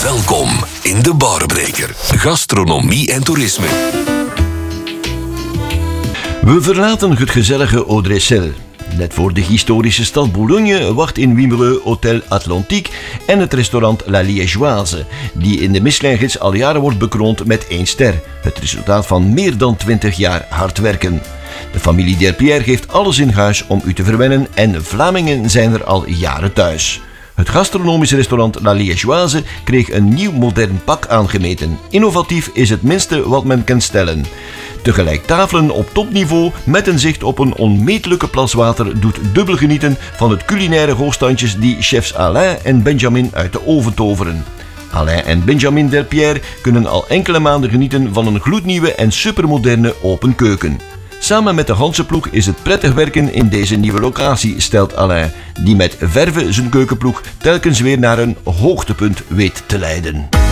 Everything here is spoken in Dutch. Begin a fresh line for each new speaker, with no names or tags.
Welkom in de Barbreker. Gastronomie en toerisme.
We verlaten het gezellige Audrey-Sel. Net voor de historische stad Boulogne wacht in Wimereux Hotel Atlantique en het restaurant La Liégeoise, die in de Michelin-gids al jaren wordt bekroond met 1 ster. Het resultaat van meer dan 20 jaar hard werken. De familie Delpierre geeft alles in huis om u te verwennen en Vlamingen zijn er al jaren thuis. Het gastronomische restaurant La Liégeoise kreeg een nieuw modern pak aangemeten. Innovatief is het minste wat men kan stellen. Tegelijk tafelen op topniveau met een zicht op een onmetelijke plas water doet dubbel genieten van het culinaire hoogstandjes die chefs Alain en Benjamin uit de oven toveren. Alain en Benjamin Delpierre kunnen al enkele maanden genieten van een gloednieuwe en supermoderne open keuken. Samen met de Hanse-ploeg is het prettig werken in deze nieuwe locatie, stelt Alain, die met verve zijn keukenploeg telkens weer naar een hoogtepunt weet te leiden.